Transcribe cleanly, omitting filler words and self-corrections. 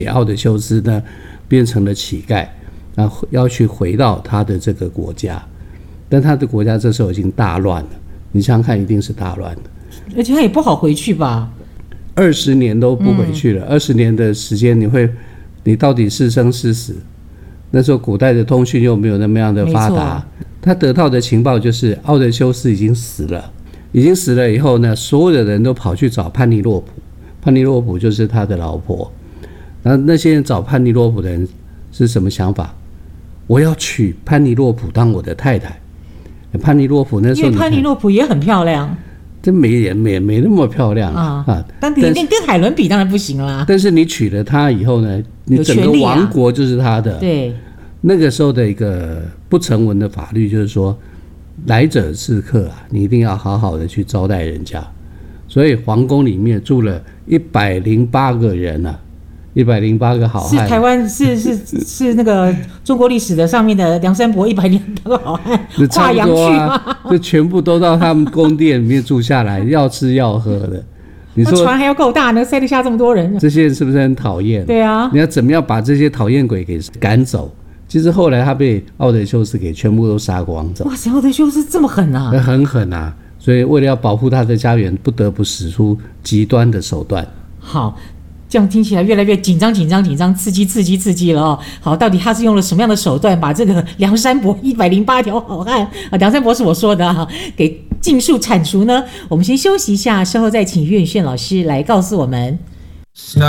奥德修斯呢变成了乞丐，然后要去回到他的这个国家，但他的国家这时候已经大乱了，你想想看，一定是大乱的， 而且他也不好回去吧 ？20年都不回去了，20年的时间，你到底是生是死？那时候古代的通讯又没有那么样的发达，他得到的情报就是奥德修斯已经死了，以后呢，所有的人都跑去找潘尼洛普，潘尼洛普就是他的老婆。然后那些人找潘尼洛普的人是什么想法？我要娶潘尼洛普当我的太太。潘尼洛普那时候， 因为潘尼洛普也很漂亮， 这没那么漂亮啊， 但跟海伦比当然不行啦。 但是你娶了她以后呢，你整个王国就是他的。 对， 那个时候的一个不成文的法律就是说，来者是客啊，你一定要好好的去招待人家。所以皇宫里面住了108个人啊，108个好汉。 是台湾是那个中国历史的上面的梁山伯108个好汉跨洋去吗？ 就全部都到他们宫殿里面住下来，要吃要喝的。你说船还要够大，能塞得下这么多人， 这些人是不是很讨厌？ 对啊， 你要怎么样把这些讨厌鬼给赶走？其实后来他被奥德修斯给全部都杀光走。 哇塞，奥德修斯这么狠啊！ 很狠啊！所以为了要保护他的家园，不得不使出极端的手段。 好，这样听起来越来越紧张、刺激了哦。好，到底他是用了什么样的手段把这个梁山伯108条好汉啊，梁山伯是我说的哈，给尽数铲除呢？我们先休息一下，稍后再请岳宇轩老师来告诉我们。